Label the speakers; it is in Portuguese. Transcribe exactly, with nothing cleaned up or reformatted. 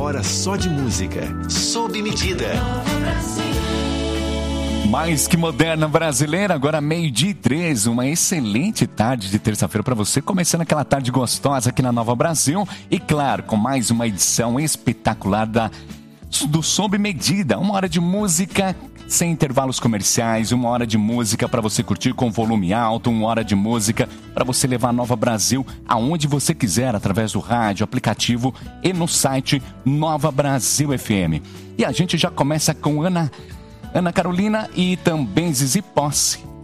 Speaker 1: hora só de música. Sob medida.
Speaker 2: Mais que moderna brasileira, agora meio-dia e treze, uma excelente tarde de terça-feira para você, começando aquela tarde gostosa aqui na Nova Brasil e claro, com mais uma edição espetacular da, do Sob Medida, uma hora de música sem intervalos comerciais, uma hora de música para você curtir com volume alto, uma hora de música para você levar a Nova Brasil aonde você quiser, através do rádio, aplicativo e no site Nova Brasil F M. E a gente já começa com Ana... Ana Carolina e também Zizi Posse.